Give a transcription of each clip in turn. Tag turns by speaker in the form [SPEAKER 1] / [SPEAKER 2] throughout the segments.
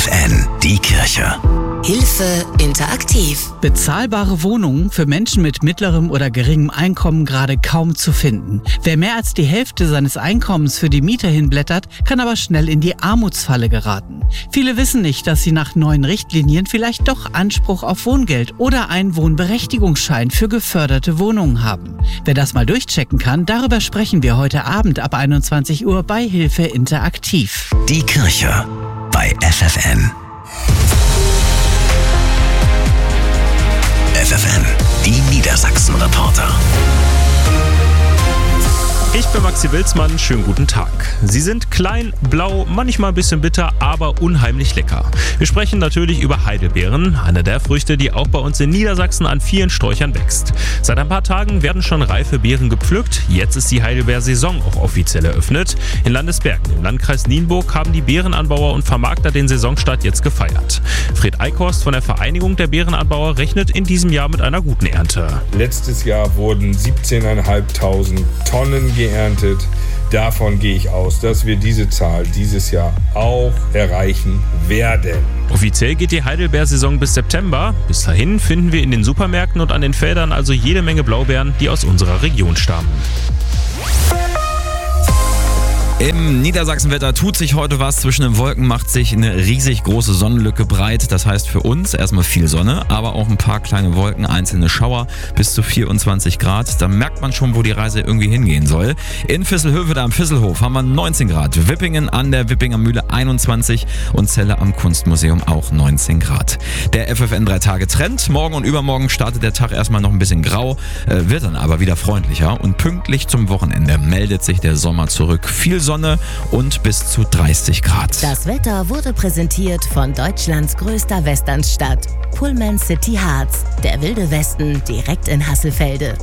[SPEAKER 1] FFN, die Kirche.
[SPEAKER 2] Hilfe interaktiv.
[SPEAKER 3] Bezahlbare Wohnungen für Menschen mit mittlerem oder geringem Einkommen gerade kaum zu finden. Wer mehr als die Hälfte seines Einkommens für die Miete hinblättert, kann aber schnell in die Armutsfalle geraten. Viele wissen nicht, dass sie nach neuen Richtlinien vielleicht doch Anspruch auf Wohngeld oder einen Wohnberechtigungsschein für geförderte Wohnungen haben. Wer das mal durchchecken kann, darüber sprechen wir heute Abend ab 21 Uhr bei Hilfe interaktiv.
[SPEAKER 1] Die Kirche bei FFN. FFN, die Niedersachsen-Reporter.
[SPEAKER 4] Ich bin Maxi Wilsmann, schönen guten Tag. Sie sind klein, blau, manchmal ein bisschen bitter, aber unheimlich lecker. Wir sprechen natürlich über Heidelbeeren, eine der Früchte, die auch bei uns in Niedersachsen an vielen Sträuchern wächst. Seit ein paar Tagen werden schon reife Beeren gepflückt, jetzt ist die Heidelbeersaison auch offiziell eröffnet. In Landesbergen, im Landkreis Nienburg, haben die Beerenanbauer und Vermarkter den Saisonstart jetzt gefeiert. Fred Eichhorst von der Vereinigung der Beerenanbauer rechnet in diesem Jahr mit einer guten Ernte.
[SPEAKER 5] Letztes Jahr wurden 17.500 Tonnen geerntet. Davon gehe ich aus, dass wir diese Zahl dieses Jahr auch erreichen werden.
[SPEAKER 4] Offiziell geht die Heidelbeersaison bis September. Bis dahin finden wir in den Supermärkten und an den Feldern also jede Menge Blaubeeren, die aus unserer Region stammen.
[SPEAKER 6] Im Niedersachsenwetter tut sich heute was. Zwischen den Wolken macht sich eine riesig große Sonnenlücke breit. Das heißt für uns erstmal viel Sonne, aber auch ein paar kleine Wolken, einzelne Schauer bis zu 24 Grad. Da merkt man schon, wo die Reise irgendwie hingehen soll. In Visselhöfe, da am Visselhof, haben wir 19 Grad. Wippingen an der Wippinger Mühle 21 und Celle am Kunstmuseum auch 19 Grad. Der FFN 3-Tage-Trend. Morgen und übermorgen startet der Tag erstmal noch ein bisschen grau, wird dann aber wieder freundlicher. Und pünktlich zum Wochenende meldet sich der Sommer zurück. Viel Sonne und bis zu 30 Grad.
[SPEAKER 2] Das Wetter wurde präsentiert von Deutschlands größter Westernstadt, Pullman City Harz. Der wilde Westen direkt in Hasselfelde.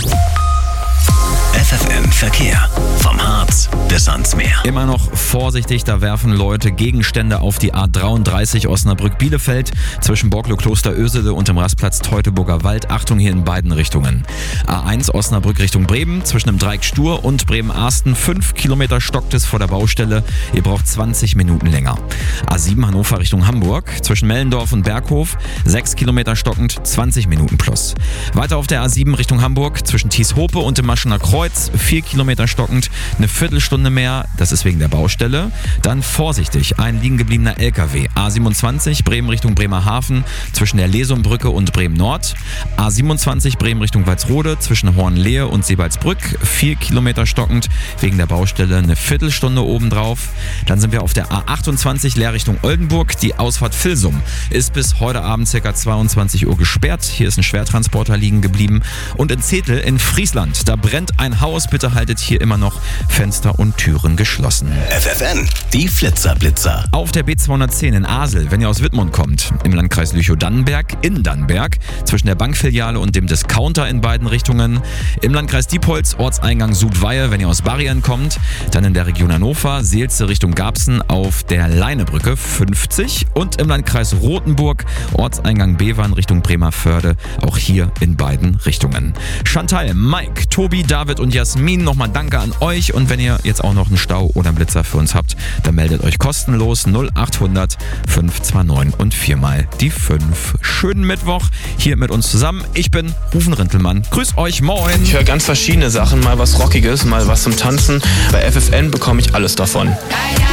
[SPEAKER 1] FFN Verkehr. Vom Harz bis ans Meer.
[SPEAKER 6] Immer noch vorsichtig, da werfen Leute Gegenstände auf die A33 Osnabrück-Bielefeld zwischen Borklo-Kloster-Ösede und dem Rastplatz Teutoburger Wald. Achtung hier in beiden Richtungen. A1 Osnabrück Richtung Bremen zwischen dem Dreieck Stur und Bremen-Arsten. 5 Kilometer stockt es vor der Baustelle. Ihr braucht 20 Minuten länger. A7 Hannover Richtung Hamburg zwischen Mellendorf und Berghof. 6 Kilometer stockend, 20 Minuten plus. Weiter auf der A7 Richtung Hamburg zwischen Thieshope und dem Maschener Kreuz. 4 Kilometer stockend, eine Viertelstunde mehr, das ist wegen der Baustelle. Dann vorsichtig, ein liegen gebliebener LKW. A27 Bremen Richtung Bremerhaven zwischen der Lesumbrücke und Bremen Nord. A27 Bremen Richtung Walsrode zwischen Hornlehe und Seebaldsbrück. 4 Kilometer stockend, wegen der Baustelle eine Viertelstunde obendrauf. Dann sind wir auf der A28 Leer Richtung Oldenburg. Die Ausfahrt Vilsum ist bis heute Abend ca. 22 Uhr gesperrt. Hier ist ein Schwertransporter liegen geblieben. Und in Zetel in Friesland, da brennt ein Haus. Bitte haltet hier immer noch Fenster und Türen geschlossen.
[SPEAKER 1] FFN, die Flitzerblitzer.
[SPEAKER 6] Auf der B210 in Asel, wenn ihr aus Wittmund kommt, im Landkreis Lüchow-Dannenberg, in Dannenberg, zwischen der Bankfiliale und dem Discounter in beiden Richtungen. Im Landkreis Diepholz, Ortseingang Sudweihe, wenn ihr aus Barrieren kommt. Dann in der Region Hannover, Seelze Richtung Garbsen auf der Leinebrücke 50. Und im Landkreis Rothenburg, Ortseingang Bevern Richtung Bremerförde, auch hier in beiden Richtungen. Chantal, Mike, Tobi, David und Jasmin, nochmal danke an euch. Und wenn ihr jetzt auch noch einen Stau oder einen Blitzer für uns habt, dann meldet euch kostenlos 0800 529 und 4 mal die 5. Schönen Mittwoch hier mit uns zusammen. Ich bin Rufen Rintelmann. Grüß euch, moin.
[SPEAKER 7] Ich höre ganz verschiedene Sachen, mal was Rockiges, mal was zum Tanzen. Bei FFN bekomme ich alles davon.